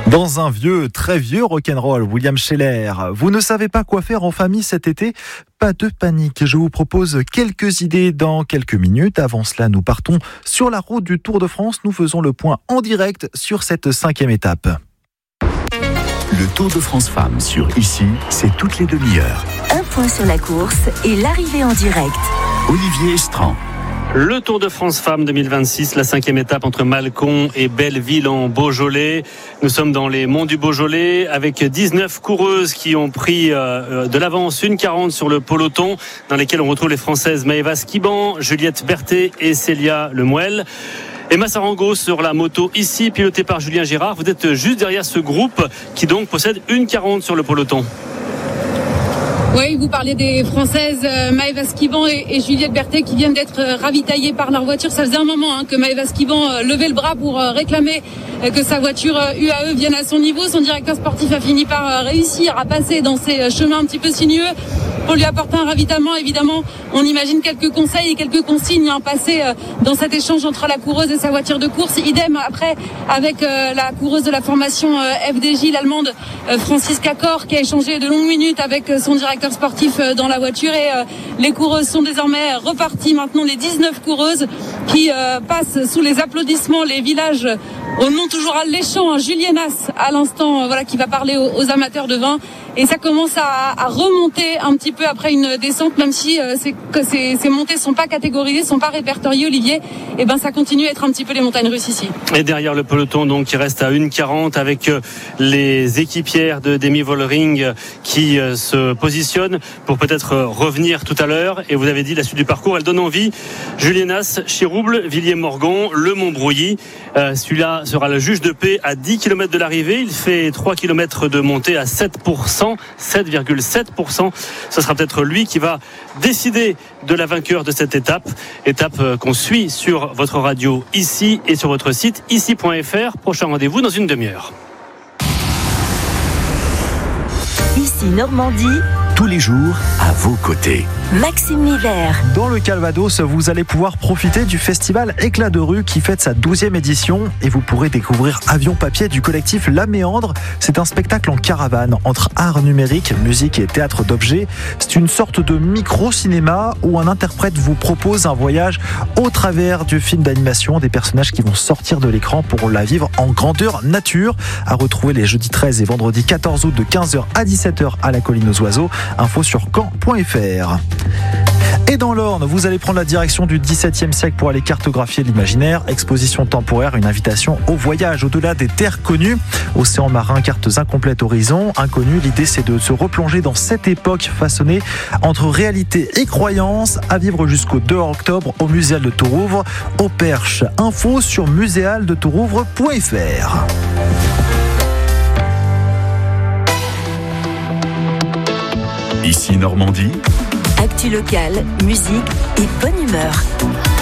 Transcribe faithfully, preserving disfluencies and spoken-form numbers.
Dans un vieux, très vieux rock'n'roll, William Scheller. Vous ne savez pas quoi faire en famille cet été ? Pas de panique, je vous propose quelques idées dans quelques minutes. Avant cela, nous partons sur la route du Tour de France. Nous faisons le point en direct sur cette cinquième étape. Le Tour de France Femmes sur Ici, c'est toutes les demi-heures. Un point sur la course et l'arrivée en direct. Olivier Estran. Le Tour de France Femmes deux mille vingt-six, la cinquième étape entre Mâcon et Belleville en Beaujolais. Nous sommes dans les monts du Beaujolais avec dix-neuf coureuses qui ont pris de l'avance, une quarante sur le peloton, dans lesquelles on retrouve les Françaises Maëva Skiban, Juliette Berthet et Célia Lemuel. Emma Sarango sur la moto ici, pilotée par Julien Girard. Vous êtes juste derrière ce groupe qui donc possède une quarante sur le peloton. Oui, vous parlez des Françaises euh, Maëva Skiban et, et Juliette Berthet qui viennent d'être euh, ravitaillées par leur voiture. Ça faisait un moment hein, que Maëva Skiban euh, levait le bras pour euh, réclamer euh, que sa voiture euh, U A E vienne à son niveau. Son directeur sportif a fini par euh, réussir à passer dans ces euh, chemins un petit peu sinueux pour lui apporter un ravitaillement. Évidemment, on imagine quelques conseils et quelques consignes hein, passées euh, dans cet échange entre la coureuse et sa voiture de course. Idem après avec euh, la coureuse de la formation euh, F D J, l'allemande euh, Franziska Kor, qui a échangé de longues minutes avec euh, son directeur sportif dans la voiture. Et euh, les coureuses sont désormais reparties. Maintenant, les dix-neuf coureuses qui euh, passent sous les applaudissements les villages au nom toujours alléchant, hein, Julienas à l'instant, euh, voilà, qui va parler aux, aux amateurs de vin. Et ça commence à, à remonter un petit peu après une descente, même si euh, c'est, que ces, ces montées sont pas catégorisées, sont pas répertoriées, Olivier. Et ben ça continue à être un petit peu les montagnes russes ici. Et derrière le peloton, donc, qui reste à une quarante avec euh, les équipières de Demi Vollering qui euh, se positionnent pour peut-être euh, revenir tout à l'heure. Et vous avez dit la suite du parcours, elle donne envie. Julienas, Chirouble, Villiers-Morgon, Le Montbrouilly. Euh, celui-là sera le juge de paix à dix kilomètres de l'arrivée. Il fait trois kilomètres de montée à sept pour cent. sept virgule sept pour cent. Ce sera peut-être lui qui va décider de la vainqueur de cette étape. Étape qu'on suit sur votre radio ici et sur votre site ici point f r. Prochain rendez-vous dans une demi-heure. Ici Normandie. Tous les jours, à vos côtés. Maxime Miller. Dans le Calvados, vous allez pouvoir profiter du festival Éclat de rue qui fête sa douzième édition et vous pourrez découvrir Avion Papier du collectif La Méandre. C'est un spectacle en caravane entre art numérique, musique et théâtre d'objets. C'est une sorte de micro-cinéma où un interprète vous propose un voyage au travers du film d'animation, des personnages qui vont sortir de l'écran pour la vivre en grandeur nature. À retrouver les jeudis treize et vendredi quatorze août de quinze heures à dix-sept heures à la Colline aux Oiseaux. Info sur caen point f r. Et dans l'Orne, vous allez prendre la direction du dix-septième siècle pour aller cartographier l'imaginaire. Exposition temporaire, une invitation au voyage au-delà des terres connues. Océan marin, cartes incomplètes, horizons inconnus. L'idée, c'est de se replonger dans cette époque façonnée entre réalité et croyance, à vivre jusqu'au deux octobre au Muséal de Tourouvre, au Perche. Info sur muséal de tourouvre point f r. Ici Normandie. Actu locale, musique et bonne humeur.